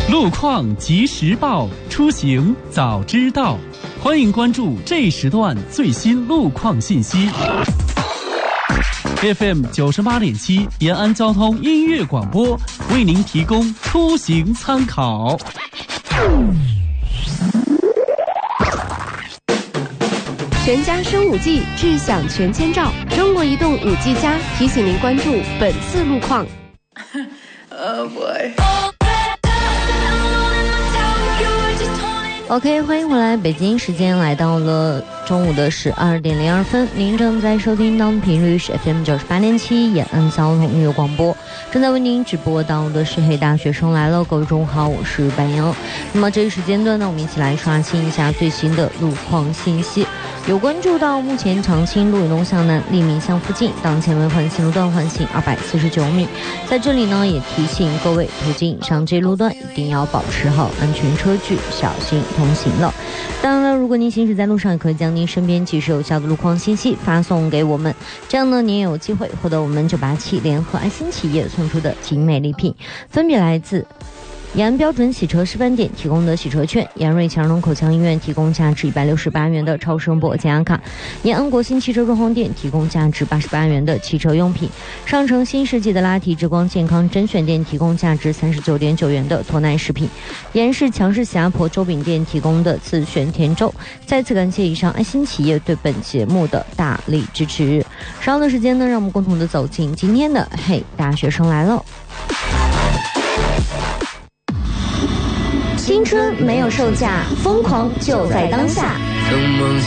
路况及时报，出行早知道。欢迎关注这时段最新路况信息。FM 98.7延安交通音乐广播为您提供出行参考。 全家升5G，智享全千兆。中国移动5G+提醒您关注本次路况。 OK， 欢迎回来，北京时间来到了中午的12点02分，您正在收听到的频率是 FM 98.7延安交通音乐广播，正在为您直播到的是黑大学生来了，各位中午好，我是白杨。那么这一时间段呢，我们一起来刷新一下最新的路况信息。有关注到目前长青路以东向南利民巷附近当前为环行路段环行249米，在这里呢也提醒各位途经上这路段一定要保持好安全车距，小心通行了。当然了，如果您行驶在路上，也可以将您身边及时有效的路况信息发送给我们，这样呢您也有机会获得我们987联合爱心企业送出的精美礼品，分别来自延安标准洗车示范点提供的洗车券，延安瑞强龙口腔医院提供价值168元的超声波健康卡，延安国信汽车装潢店提供价值88元的汽车用品，上城新世纪的拉提之光健康甄选店提供价值39.9元的脱奶食品，延安市强势霞婆粥饼店提供的自选甜粥。再次感谢以上爱心企业对本节目的大力支持。稍后的时间呢，让我们共同的走进今天的嘿大学生来了。青春没有售价，疯狂就在当下。